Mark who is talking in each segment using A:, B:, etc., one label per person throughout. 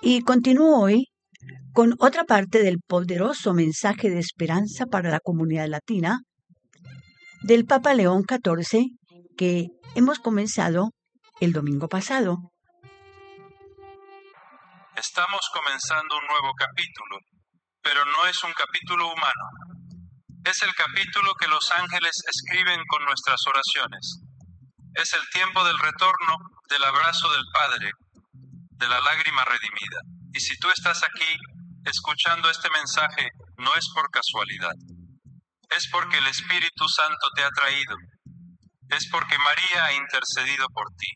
A: Y continúo hoy con otra parte del poderoso mensaje de esperanza para la comunidad latina del Papa León XIV que hemos comenzado el domingo pasado.
B: Estamos comenzando un nuevo capítulo, pero no es un capítulo humano. Es el capítulo que los ángeles escriben con nuestras oraciones. Es el tiempo del retorno, del abrazo del Padre, de la lágrima redimida. Y si tú estás aquí escuchando este mensaje, no es por casualidad. Es porque el Espíritu Santo te ha traído. Es porque María ha intercedido por ti.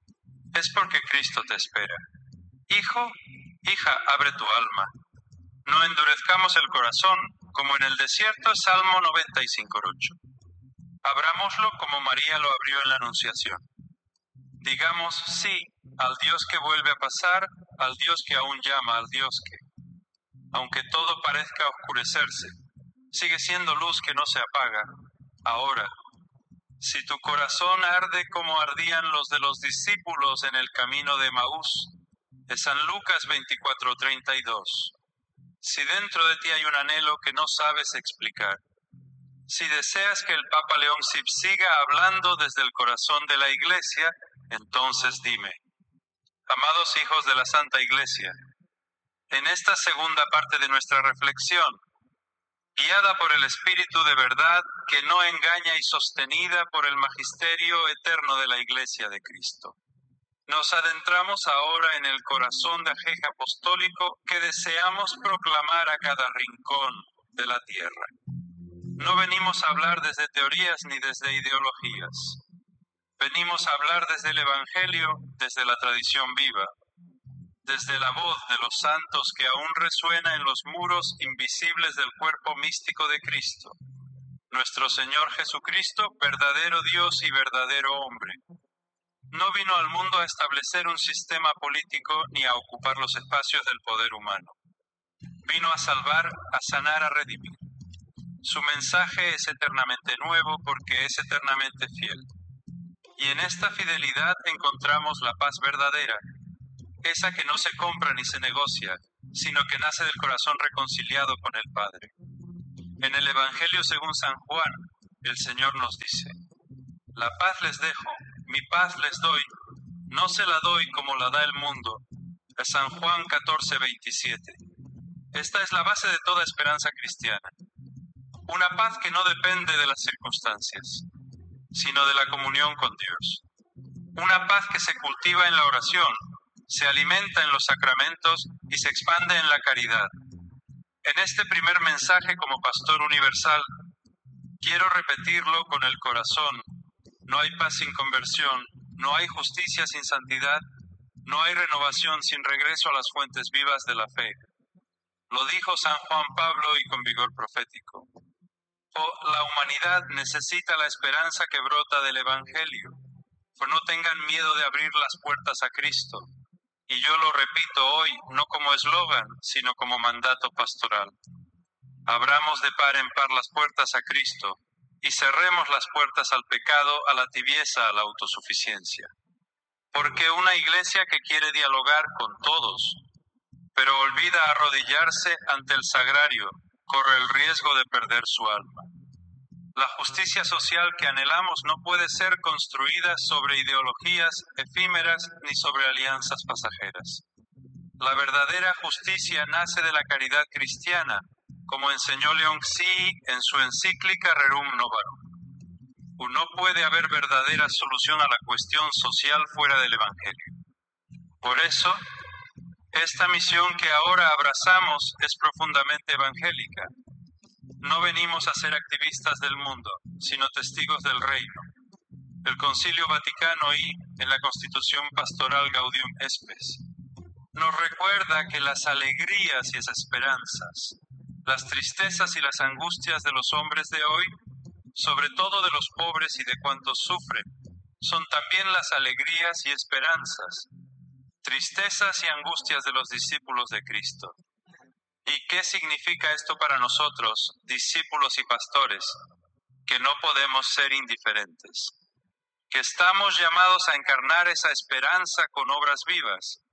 B: Es porque Cristo te espera. Hijo, hija, abre tu alma. No endurezcamos el corazón, como en el desierto, Salmo 95:8. Abrámoslo como María lo abrió en la Anunciación. Digamos sí al Dios que vuelve a pasar, al Dios que aún llama, al Dios que, aunque todo parezca oscurecerse, sigue siendo luz que no se apaga. Ahora, si tu corazón arde como ardían los de los discípulos en el camino de Emaús, de San Lucas 24:32. Si dentro de ti hay un anhelo que no sabes explicar, si deseas que el Papa León XI siga hablando desde el corazón de la Iglesia, entonces dime. Amados hijos de la Santa Iglesia, en esta segunda parte de nuestra reflexión, guiada por el Espíritu de verdad que no engaña y sostenida por el magisterio eterno de la Iglesia de Cristo, nos adentramos ahora en el corazón de ajeje apostólico que deseamos proclamar a cada rincón de la tierra. No venimos a hablar desde teorías ni desde ideologías. Venimos a hablar desde el Evangelio, desde la tradición viva, desde la voz de los santos que aún resuena en los muros invisibles del cuerpo místico de Cristo. Nuestro Señor Jesucristo, verdadero Dios y verdadero hombre. No vino al mundo a establecer un sistema político ni a ocupar los espacios del poder humano. Vino a salvar, a sanar, a redimir. Su mensaje es eternamente nuevo porque es eternamente fiel. Y en esta fidelidad encontramos la paz verdadera, esa que no se compra ni se negocia, sino que nace del corazón reconciliado con el Padre. En el Evangelio según San Juan, el Señor nos dice: la paz les dejo, mi paz les doy, no se la doy como la da el mundo. De San Juan 14:27. Esta es la base de toda esperanza cristiana. Una paz que no depende de las circunstancias, sino de la comunión con Dios. Una paz que se cultiva en la oración, se alimenta en los sacramentos y se expande en la caridad. En este primer mensaje como pastor universal, quiero repetirlo con el corazón. No hay paz sin conversión, no hay justicia sin santidad, no hay renovación sin regreso a las fuentes vivas de la fe. Lo dijo San Juan Pablo y con vigor profético. La humanidad necesita la esperanza que brota del Evangelio. Pues no tengan miedo de abrir las puertas a Cristo. Y yo lo repito hoy, no como eslogan, sino como mandato pastoral. Abramos de par en par las puertas a Cristo y cerremos las puertas al pecado, a la tibieza, a la autosuficiencia. Porque una iglesia que quiere dialogar con todos, pero olvida arrodillarse ante el sagrario, corre el riesgo de perder su alma. La justicia social que anhelamos no puede ser construida sobre ideologías efímeras ni sobre alianzas pasajeras. La verdadera justicia nace de la caridad cristiana, como enseñó León XI en su encíclica Rerum Novarum. No puede haber verdadera solución a la cuestión social fuera del Evangelio. Por eso, esta misión que ahora abrazamos es profundamente evangélica. No venimos a ser activistas del mundo, sino testigos del reino. El Concilio Vaticano I, en la Constitución Pastoral Gaudium Spes, nos recuerda que las alegrías y las esperanzas, las tristezas y las angustias de los hombres de hoy, sobre todo de los pobres y de cuantos sufren, son también las alegrías y esperanzas, tristezas y angustias de los discípulos de Cristo. ¿Y qué significa esto para nosotros, discípulos y pastores? Que no podemos ser indiferentes, que estamos llamados a encarnar esa esperanza con obras vivas,